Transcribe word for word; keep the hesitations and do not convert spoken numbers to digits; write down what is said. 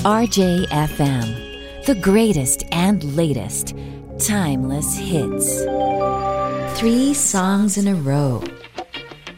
R J F M, the greatest and latest timeless hits. Three songs in a row.